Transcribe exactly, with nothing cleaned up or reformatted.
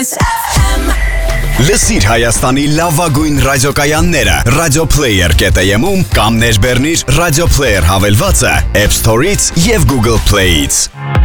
Kiss էֆ էմ. Լսիր Հայաստանի լավագույն ռադիոկայանները Radioplayer կետ եմ-ում կամ ներբեռնիր Radioplayer հավելվածը App Store-ից և Google Play-ից։